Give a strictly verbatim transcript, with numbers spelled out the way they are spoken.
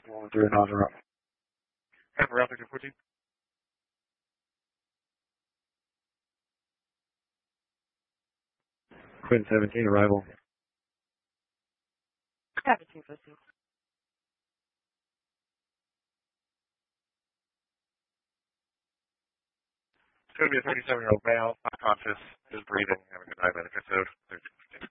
One through another. And for Alpha two fourteen. Quinn seventeen, arrival. Alpha two fourteen. It's going to be a thirty-seven-year-old male, unconscious, is breathing, having a diabetic episode. thirteen fifteen.